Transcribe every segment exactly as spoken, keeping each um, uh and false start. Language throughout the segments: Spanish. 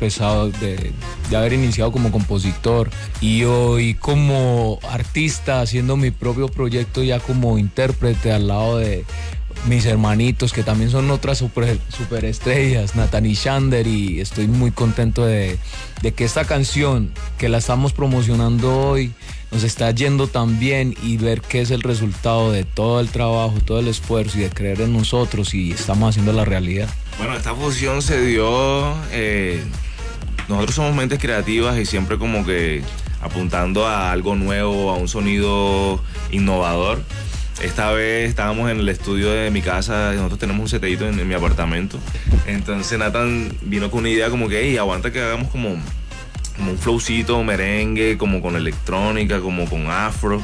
pesado de, de haber iniciado como compositor y hoy como artista haciendo mi propio proyecto ya como intérprete al lado de mis hermanitos que también son otras super, super estrellas, Nathan y Shander, y estoy muy contento de, de que esta canción que la estamos promocionando hoy nos está yendo tan bien y ver qué es el resultado de todo el trabajo, todo el esfuerzo y de creer en nosotros y estamos haciendo la realidad. Bueno, esta fusión se dio, eh, nosotros somos mentes creativas y siempre como que apuntando a algo nuevo, a un sonido innovador. Esta vez estábamos en el estudio de mi casa, nosotros tenemos un setellito en, en mi apartamento. Entonces Nathan vino con una idea como que, hey, aguanta que hagamos como, como un flowcito, merengue, como con electrónica, como con afro.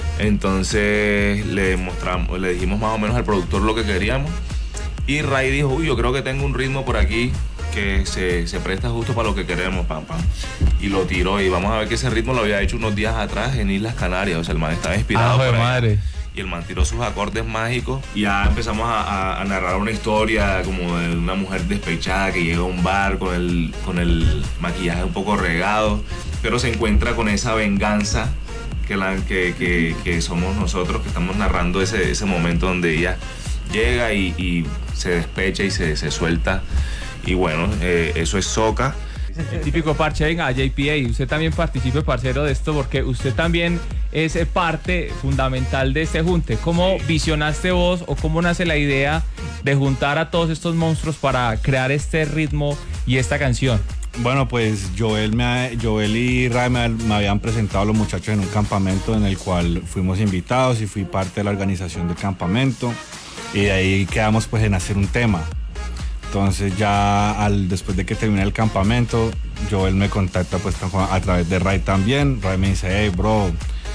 Entonces le mostramos, le dijimos más o menos al productor lo que queríamos. Y Ray dijo, uy, yo creo que tengo un ritmo por aquí que se, se presta justo para lo que queremos, pam, pam. Y lo tiró y vamos a ver que ese ritmo lo había hecho unos días atrás en Islas Canarias. O sea, el man estaba inspirado ah, por ahí. Madre. Y el man tiró sus acordes mágicos y ya empezamos a, a, a narrar una historia como de una mujer despechada que llega a un bar con el, con el maquillaje un poco regado, pero se encuentra con esa venganza que, la, que, que, que somos nosotros, que estamos narrando ese, ese momento donde ella llega y, y se despecha y se, se suelta. Y bueno, eh, eso es Soca. El típico parche, venga, J P A, usted también participe, parcero, de esto, porque usted también es parte fundamental de este junte. ¿Cómo visionaste vos o cómo nace la idea de juntar a todos estos monstruos para crear este ritmo y esta canción? Bueno, pues Joel, me, Joel y Ray me, me habían presentado a los muchachos en un campamento en el cual fuimos invitados y fui parte de la organización del campamento, y de ahí quedamos pues en hacer un tema. Entonces ya al, después de que terminé el campamento, Joel me contacta pues a través de Ray también. Ray me dice, hey bro,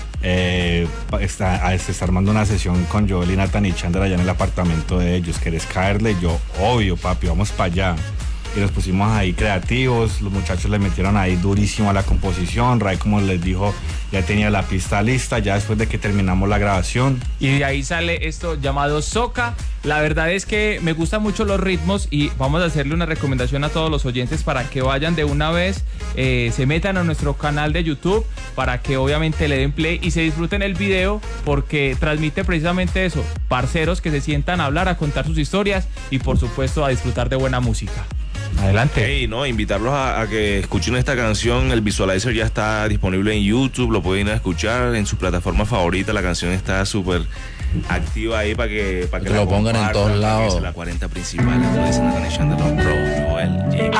eh, está, se está armando una sesión con Joel y Nathan y Chandler allá en el apartamento de ellos, ¿querés caerle? Yo, obvio papi, vamos para allá. Y nos pusimos ahí creativos, los muchachos le metieron ahí durísimo a la composición. Ray, como les dijo, ya tenía la pista lista ya después de que terminamos la grabación. Y de ahí sale esto llamado Soca. La verdad es que me gustan mucho los ritmos y vamos a hacerle una recomendación a todos los oyentes para que vayan de una vez, eh, se metan a nuestro canal de YouTube para que obviamente le den play y se disfruten el video, porque transmite precisamente eso, parceros que se sientan a hablar, a contar sus historias y por supuesto a disfrutar de buena música. Adelante. Hey, no, invitarlos a, a que escuchen esta canción. El visualizer ya está disponible en YouTube, lo pueden ir a escuchar en su plataforma favorita. La canción está súper activa ahí para que, para que, que lo pongan en todos lados. La cuarenta principales, como dicen, Nathan y Shander, Bro, Joel, James.